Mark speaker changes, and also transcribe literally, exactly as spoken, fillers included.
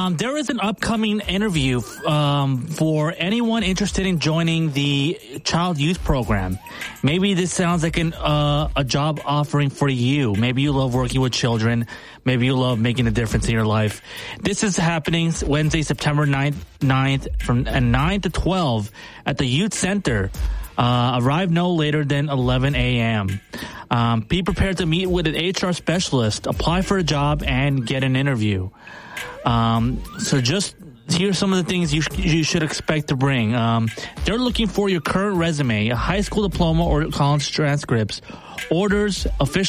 Speaker 1: Um, there is an upcoming interview um, for anyone interested in joining the Child Youth Program. Maybe this sounds like an, uh, a job offering for you. Maybe you love working with children. Maybe you love making a difference in your life. This is happening Wednesday, September ninth, ninth from nine to twelve at the Youth Center. Uh, arrive no later than eleven a.m. Um, be prepared to meet with an H R specialist, apply for a job, and get an interview. Um, so just here's some of the things you, sh- you should expect to bring. Um, they're looking for your current resume, a high school diploma or college transcripts, orders, official